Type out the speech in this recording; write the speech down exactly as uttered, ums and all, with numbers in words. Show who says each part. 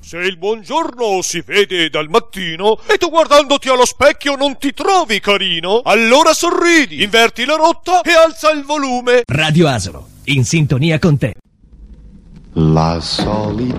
Speaker 1: Se il buongiorno si vede dal mattino e tu guardandoti allo specchio non ti trovi carino, allora sorridi, inverti la rotta e alza il volume.
Speaker 2: Radio Asolo, in sintonia con te.
Speaker 3: La solita